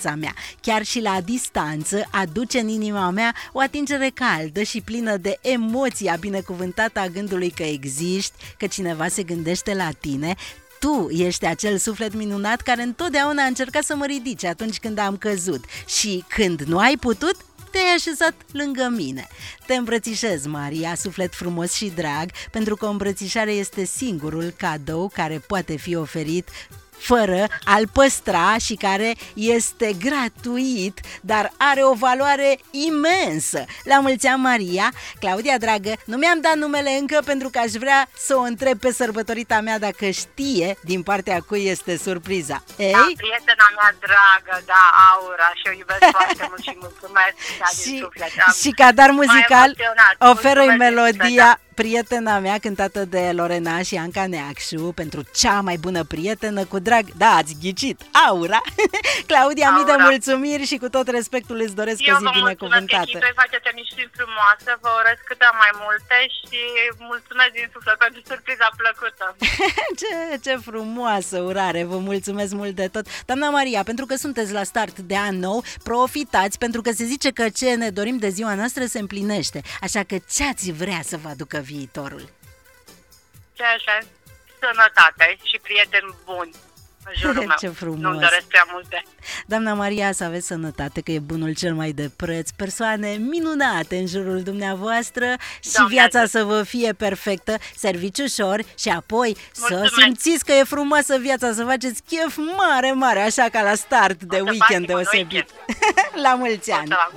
viața mea. Chiar și la distanță aduce în inima mea o atingere caldă și plină de emoția binecuvântată a gândului că existi, că cineva se gândește la tine. Tu ești acel suflet minunat care întotdeauna a încercat să mă ridice atunci când am căzut și când nu ai putut, te-ai așezat lângă mine. Te îmbrățișez, Maria, suflet frumos și drag, pentru că o îmbrățișare este singurul cadou care poate fi oferit fără a-l păstra și care este gratuit, dar are o valoare imensă. La mulți ani, Maria. Claudia, dragă, nu mi-am dat numele încă pentru că aș vrea să o întreb pe sărbătorita mea dacă știe din partea cui este surpriza. Ei? Da, prietena mea dragă, da, Aura, și o iubesc foarte mult și mulțumesc din suflet. Și ca dar muzical oferă-i melodia Prietena mea, cântată de Lorena și Anca Neacșu, pentru cea mai bună prietenă, cu drag. Da, ați ghicit, Aura. Claudia, mii de mulțumiri și cu tot respectul îți doresc o zi binecuvântată. Eu vă mulțumesc, faceți emisiuni frumoase, vă urez câte mai multe și mulțumesc din suflet pentru surpriza plăcută. Ce frumoasă urare, vă mulțumesc mult de tot. Doamna Maria, pentru că sunteți la start de an nou, profitați, pentru că se zice că ce ne dorim de ziua noastră se împlinește. Așa că ce ați vrea să vă aducă viitorul? Sănătate și prieteni buni în jurul meu. Ce frumos! Nu-mi doresc prea multe. Doamna Maria, să aveți sănătate, că e bunul cel mai de preț, persoane minunate în jurul dumneavoastră și viața să vă fie perfectă, servici ușor și apoi să simțiți că e frumoasă viața, să faceți chef mare, mare, așa ca la start de weekend deosebit. La mulți ani!